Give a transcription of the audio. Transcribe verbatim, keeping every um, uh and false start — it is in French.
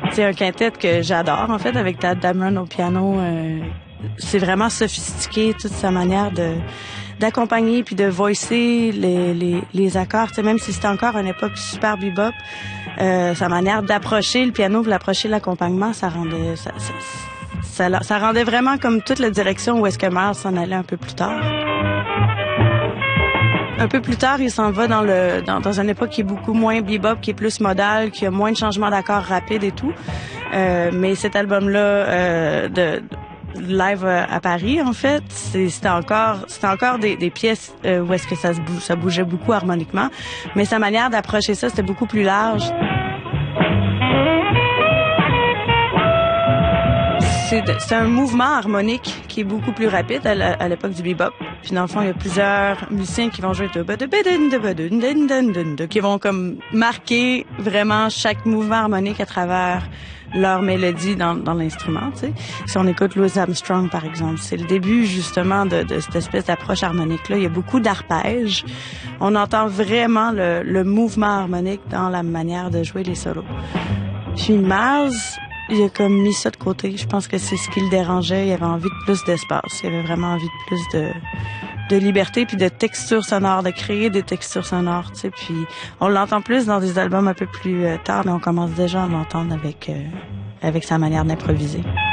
C'est un quintet que j'adore, en fait, avec Tadd Dameron au piano. Euh, c'est vraiment sophistiqué, toute sa manière de d'accompagner puis de voicer les, les, les accords. T'sais, même si c'était encore une époque super bebop, euh, sa manière d'approcher le piano, de l'approcher l'accompagnement, ça rendait ça, ça, ça, ça rendait vraiment comme toute la direction où est-ce que Miles s'en allait un peu plus tard. Un peu plus tard, il s'en va dans le dans, dans une époque qui est beaucoup moins bebop, qui est plus modale, qui a moins de changements d'accords rapides et tout. Euh, mais cet album-là euh, de, de live à Paris, en fait, c'est, c'était encore c'était encore des, des pièces euh, où est-ce que ça se bouge, ça bougeait beaucoup harmoniquement, mais sa manière d'approcher ça, c'était beaucoup plus large. C'est, de, c'est un mouvement harmonique qui est beaucoup plus rapide à, la, à l'époque du bebop. Puis dans le fond, il y a plusieurs musiciens qui vont jouer de qui vont comme marquer vraiment chaque mouvement harmonique à travers leur mélodie dans, dans l'instrument, tu sais. Si on écoute Louis Armstrong, par exemple, c'est le début justement de, de cette espèce d'approche harmonique-là. Il y a beaucoup d'arpèges. On entend vraiment le, le mouvement harmonique dans la manière de jouer les solos. Puis Miles, il a comme mis ça de côté. Je pense que c'est ce qui le dérangeait. Il avait envie de plus d'espace. Il avait vraiment envie de plus de, de liberté puis de textures sonores, de créer des textures sonores, tu sais. Puis on l'entend plus dans des albums un peu plus euh, tard, mais on commence déjà à l'entendre avec, euh, avec sa manière d'improviser.